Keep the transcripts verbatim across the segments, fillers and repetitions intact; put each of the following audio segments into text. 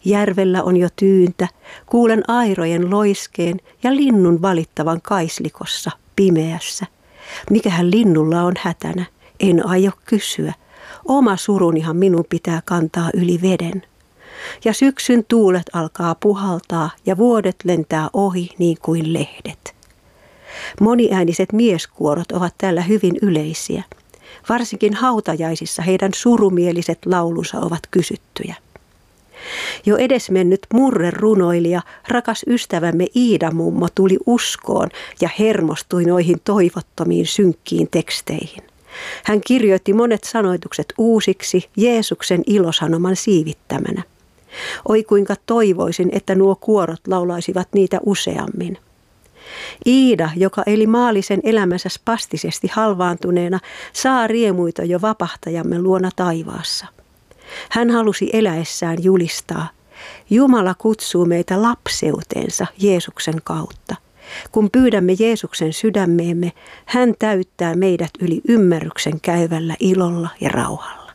Järvellä on jo tyyntä, kuulen airojen loiskeen ja linnun valittavan kaislikossa pimeässä. Mikähän linnulla on hätänä, en aio kysyä. Oma surunihan minun pitää kantaa yli veden. Ja syksyn tuulet alkaa puhaltaa ja vuodet lentää ohi niin kuin lehdet. Moniääniset mieskuorot ovat täällä hyvin yleisiä. Varsinkin hautajaisissa heidän surumieliset laulunsa ovat kysyttyjä. Jo edesmennyt murrerunoilija, rakas ystävämme Iida-mummo tuli uskoon ja hermostui noihin toivottomiin synkkiin teksteihin. Hän kirjoitti monet sanoitukset uusiksi Jeesuksen ilosanoman siivittämänä. Oi kuinka toivoisin, että nuo kuorot laulaisivat niitä useammin. Iida, joka eli maallisen elämänsä spastisesti halvaantuneena, saa riemuita jo vapahtajamme luona taivaassa. Hän halusi eläessään julistaa, Jumala kutsuu meitä lapseuteensa Jeesuksen kautta. Kun pyydämme Jeesuksen sydämeemme, hän täyttää meidät yli ymmärryksen käyvällä ilolla ja rauhalla.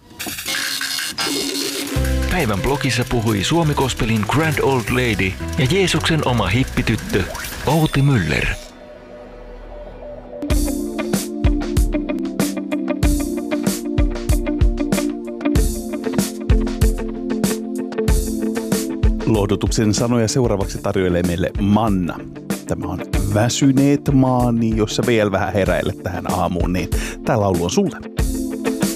Päivän blogissa puhui Suomi Gospelin Grand Old Lady ja Jeesuksen oma hippityttö Outi Müller. Lohdutuksen sanoja seuraavaksi tarjoilee meille Manna. Tämä on Väsyneet maani, jos sä vielä vähän heräilet tähän aamuun, niin tää laulu on sulle.